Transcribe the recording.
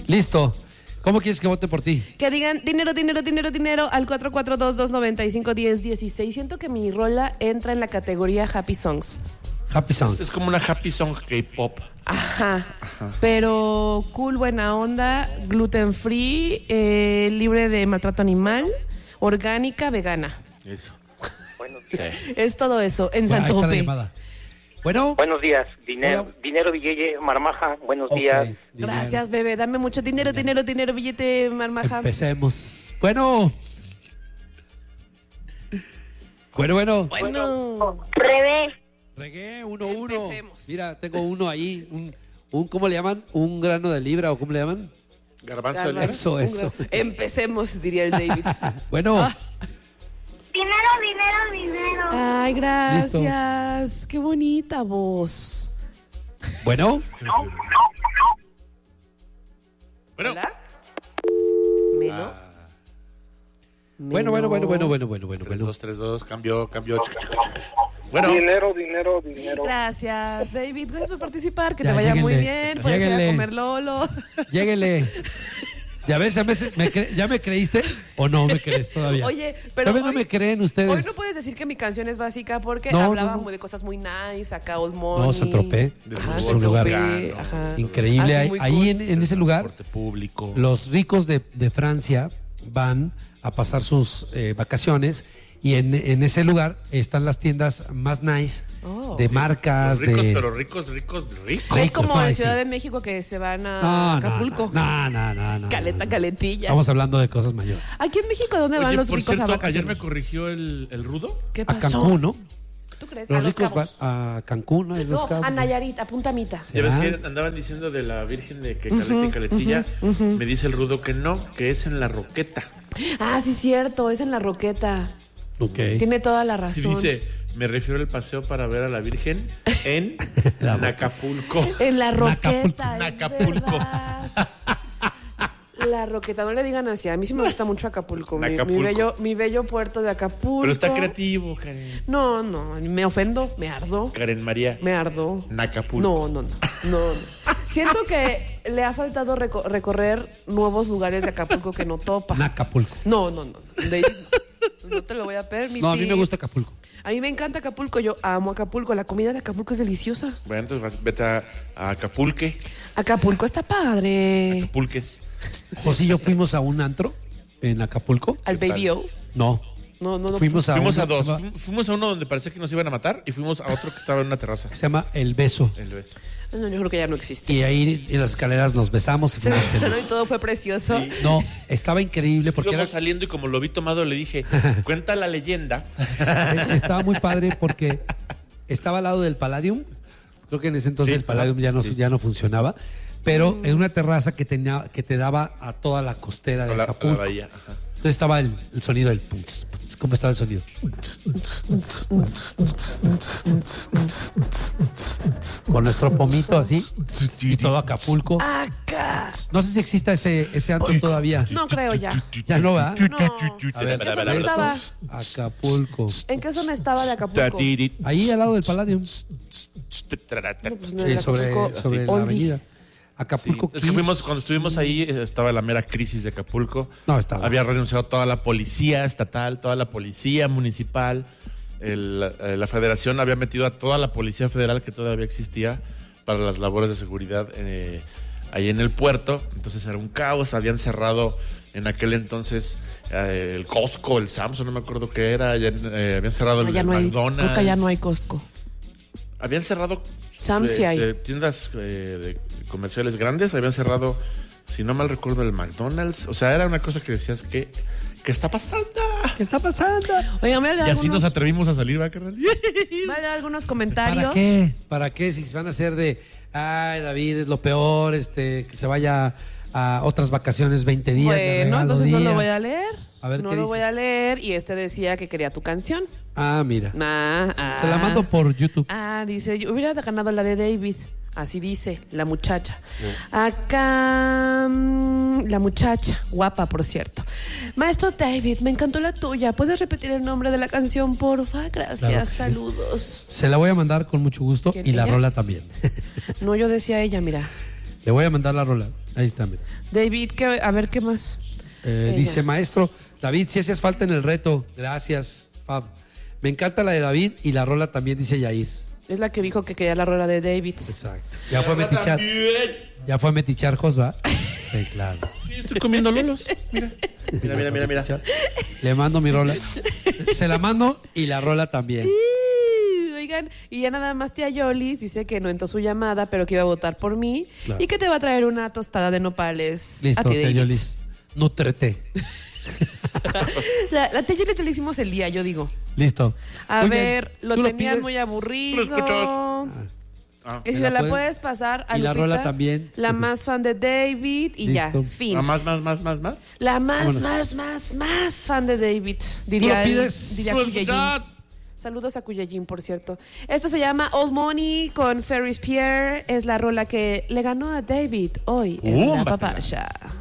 Listo. ¿Cómo quieres que vote por ti? Que digan dinero, dinero, dinero, dinero al 442-295-1016. Siento que mi rola entra en la categoría Happy Songs. Happy Sounds. Es como una happy song K-pop. Ajá. Pero cool, buena onda, gluten free, libre de maltrato animal, orgánica, vegana. Eso. Buenos Sí. días. Es todo eso, en Ahí está la Santope. llamada. Bueno. Buenos días. Dinero, Hola. dinero, billete, marmaja. Buenos Ok, días. dinero. Gracias, bebé. Dame mucho dinero, dinero, dinero, billete, marmaja. Empecemos. Bueno. Bueno. Bueno. Revés. Regué 1-1. Empecemos. Mira, tengo uno ahí. Un ¿cómo le llaman? ¿Un grano de libra o cómo le llaman? Garbanzo de Calma. libra. Eso. Empecemos, diría el David. Bueno. Dinero, dinero, dinero. Ay, gracias. Qué bonita voz. Bueno. Bueno. ¿Hola? ¿Melo? Bueno. 3-2, cambio. Bueno. Dinero, dinero, dinero. Gracias, David. Gracias por participar. Que Ya, te vaya muy lléguenle, bien. Puedes ir a lléguenle. comer lolos. Lléguele. Ya ves, a veces ¿ya me creíste o no me crees todavía? Oye, pero Todavía no hoy- me creen ustedes. Hoy no puedes decir que mi canción es básica porque No, hablaba no. muy de cosas muy nice, acá Old Money. No, Saint-Tropez. Ajá, Es un lugar Saint-Tropez, ajá. increíble. Así, Ahí, muy ahí cool. en ese lugar, Transporte público. los ricos de Francia van a pasar sus vacaciones y en ese lugar están las tiendas más nice Oh. de marcas, Los ricos, de... pero ricos. Es Ricos, como no, de sí. Ciudad de México que se van a No, Acapulco. No. Caleta, caletilla. Estamos hablando de cosas mayores. Aquí en México, ¿dónde van Oye, los por ricos cierto, a ayer vacaciones? me corrigió el rudo. ¿Qué A pasó? Cancún, ¿no? ¿Tú crees? Los a Los ricos van Cabos. a Cancún, ¿no? En Los No, Cabos. a Nayarit, a Puntamita. Sí. Ya ves ¿Será? que andaban diciendo de la Virgen de que caleta y caletilla. Me dice el rudo que no, que es en la Roqueta. Ah, sí, cierto, es en La Roqueta. Ok. Tiene toda la Y razón. dice, me refiero al paseo para ver a la Virgen en Acapulco. En La Roqueta, es Acapulco. verdad. La Roqueta, no le digan así. A mí sí me gusta mucho Acapulco. Mi Acapulco. mi bello puerto de Acapulco. Pero está creativo, Karen. No, me ofendo, me ardo. Karen María. Me ardo. Acapulco. No. Siento que le ha faltado recorrer nuevos lugares de Acapulco que no topa. En Acapulco. No. David, no te lo voy a permitir. No, a mí me gusta Acapulco. A mí me encanta Acapulco. Yo amo Acapulco. La comida de Acapulco es deliciosa. Bueno, entonces vete a Acapulque. Acapulco está padre. Acapulques. José y yo fuimos a un antro en Acapulco. Al ¿Qué Baby tal? O. No. No. Fuimos a Fuimos uno a dos. que se llama- Fuimos a uno donde parecía que nos iban a matar y fuimos a otro que estaba en una terraza. que se llama El Beso. El beso. No, yo creo que ya no existe. Y ahí en las escaleras nos besamos y Se fuimos besaron y felices. todo fue precioso. Sí. No, estaba increíble porque Íbamos era, saliendo y como lo vi tomado le dije, cuenta la leyenda. estaba muy padre porque estaba al lado del Palladium. Creo que en ese entonces Sí, el Palladium ajá, ya no funcionaba. Pero en una terraza que te daba a toda la costera de A la Acapulco. bahía. Ajá. Entonces estaba el sonido del punts, punts. ¿Cómo estaba el sonido? Con nuestro pomito así y todo Acapulco. Acá. No sé si exista ese antro todavía. No creo ya. Ya no va. No. A ver, ¿En qué zona estaba? Acapulco. ¿En qué zona estaba de Acapulco? Ahí al lado del Palladium. No, pues no Sí, era sobre Acapulco. la Oldie. avenida. Acapulco. Es que fuimos, cuando estuvimos ahí, estaba la mera crisis de Acapulco. No, estaba. Había renunciado toda la policía estatal, toda la policía municipal. La federación había metido a toda la policía federal que todavía existía para las labores de seguridad ahí en el puerto. Entonces era un caos. Habían cerrado en aquel entonces el Costco, el Samsung, no me acuerdo qué era. Habían cerrado No, el ya no hay, McDonald's. creo que ya no hay Costco. Habían cerrado Sam's sí hay. tiendas de comerciales grandes, habían cerrado, si no mal recuerdo, el McDonald's. O sea, era una cosa que decías que ¿qué está pasando? ¿Qué está pasando? Oigan, me Y así nos atrevimos a salir, ¿va, carnal? algunos comentarios. ¿Para qué? ¿Para qué? Si se van a hacer de, ay, David, es lo peor, que se vaya a otras vacaciones 20 días. de Bueno, regalo entonces no lo días. voy a leer. A ver, no ¿qué lo dice? voy a leer. Y decía que quería tu canción. Ah, mira. Se Se la mando por YouTube. Dice, yo hubiera ganado la de David. Así dice, la muchacha. Acá, la muchacha, guapa, por cierto. Maestro David, me encantó la tuya. ¿Puedes repetir el nombre de la canción, porfa? Gracias, Claro que sí. saludos. Se la voy a mandar con mucho gusto ¿Quién, y la ella? rola también. No, yo decía ella, mira. Le voy a mandar la rola. Ahí está, mira. David, a ver, ¿qué más? Dice, maestro, David, si hacías falta en el reto. Gracias, Fab. Me encanta la de David y la rola también, dice Yair. Es la que dijo que quería la rola de David. Exacto. Ya fue a metichar. Ya fue a metichar, Josba. Sí, claro. Sí, estoy comiendo lolos. Mira. Mira. Le mando mi rola. Se la mando y la rola también. Oigan, y ya nada más tía Yolis dice que no entró su llamada, pero que iba a votar por mí. Claro. Y que te va a traer una tostada de nopales Listo, a ti, tía David. Yolis. Nútrete. La tía Yolis le hicimos el día, yo digo. Listo. A Muy ver, bien. lo ¿Tú tenías pides? muy ¿Lo aburrido. escuchas? Que si ¿Me se la la pueden? puedes pasar a Y la Lupita, rola también. la más fan de David y ya, Listo. fin. Más. La más Vámonos. fan de David. ¿Tú Diría, lo pides? diría ¿Lo Cuyellín. escuchas? Saludos a Cuyellín, por cierto. Esto se llama Old Money con Ferris Pierre. Es la rola que le ganó a David hoy en la Púmbatelas. papaya.